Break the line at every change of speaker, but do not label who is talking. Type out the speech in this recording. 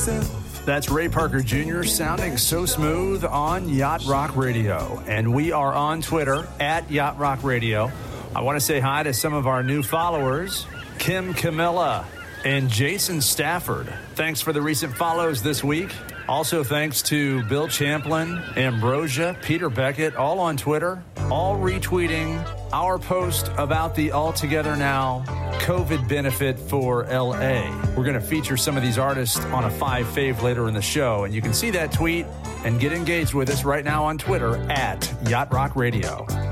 myself.
That's Ray Parker Jr. sounding so smooth on Yacht Rock Radio. And we are on Twitter at Yacht Rock Radio. I want to say hi to some of our new followers, Kim Camilla and Jason Stafford. Thanks for the recent follows this week. Also thanks to Bill Champlin, Ambrosia, Peter Beckett, all on Twitter, all retweeting our post about the All Together Now COVID benefit for LA. We're going to feature some of these artists on a 5 fave later in the show, and you can see that tweet and get engaged with us right now on Twitter at Yacht Rock Radio.